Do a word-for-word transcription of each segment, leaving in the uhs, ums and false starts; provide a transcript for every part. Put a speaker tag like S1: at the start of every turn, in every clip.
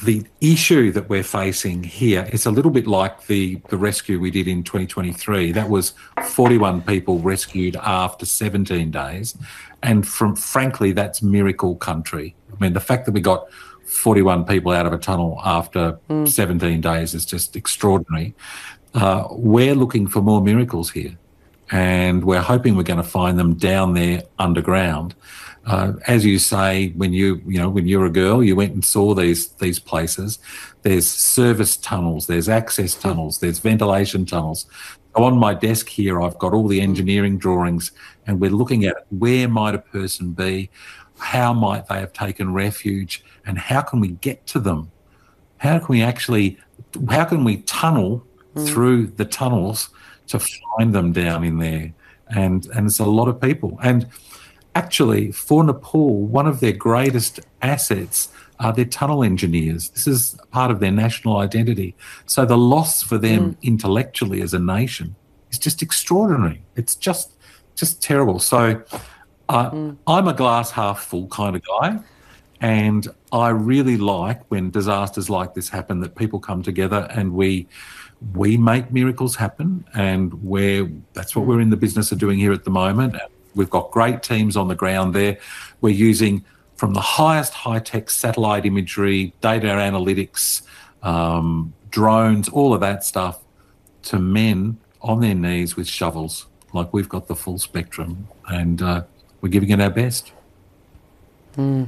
S1: the issue that we're facing here is a little bit like the, the rescue we did in twenty twenty-three. That was forty-one people rescued after seventeen days. And from frankly, that's miracle country. I mean, the fact that we got forty-one people out of a tunnel after mm. seventeen days is just extraordinary. Uh, we're looking for more miracles here, and we're hoping we're going to find them down there underground. Uh, as you say, when you you know when you're a girl, you went and saw these these places. There's service tunnels, there's access tunnels, there's ventilation tunnels. So on my desk here, I've got all the engineering drawings, and we're looking at where might a person be, how might they have taken refuge, and how can we get to them? How can we actually, how can we tunnel mm. through the tunnels to find them down in there? And and it's a lot of people. And actually, for Nepal, one of their greatest assets are their tunnel engineers. This is part of their national identity. So the loss for them mm. intellectually as a nation is just extraordinary. It's just just terrible. So uh, mm. I'm a glass half full kind of guy, and I really like when disasters like this happen, that people come together and we we make miracles happen, and we're, that's what we're in the business of doing here at the moment. We've got great teams on the ground there. We're using from the highest high-tech satellite imagery, data analytics, um, drones, all of that stuff, to men on their knees with shovels. Like, we've got the full spectrum, and uh, we're giving it our best.
S2: Mm.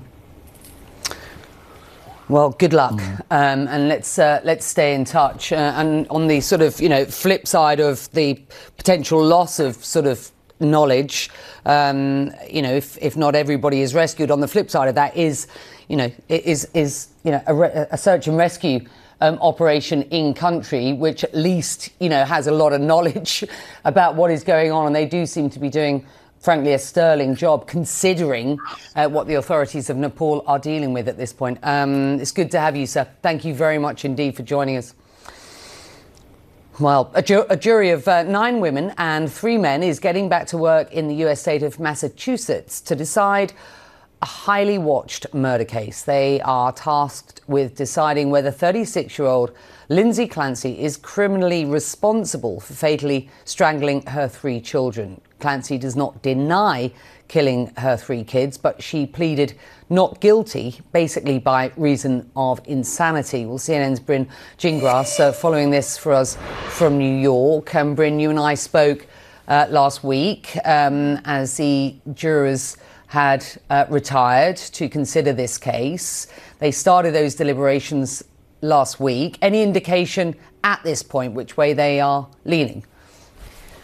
S2: Well, good luck, mm. um, and let's uh, let's stay in touch. Uh, and on the sort of, you know, flip side of the potential loss of sort of knowledge, um, you know, if, if not everybody is rescued, on the flip side of that is, you know, is, is you know, a, re- a search and rescue um, operation in country, which at least, you know, has a lot of knowledge about what is going on. And they do seem to be doing, frankly, a sterling job, considering uh, what the authorities of Nepal are dealing with at this point. Um, it's good to have you, sir. Thank you very much indeed for joining us. Well, a, ju- a jury of uh, nine women and three men is getting back to work in the U S state of Massachusetts to decide a highly watched murder case. They are tasked with deciding whether thirty-six-year-old Lindsay Clancy is criminally responsible for fatally strangling her three children. Clancy does not deny killing her three kids, but she pleaded not guilty, basically by reason of insanity. Well, C N N's Bryn Gingras uh, following this for us from New York. Um, Bryn, you and I spoke uh, last week um, as the jurors had uh, retired to consider this case. They started those deliberations last week. Any indication at this point which way they are leaning?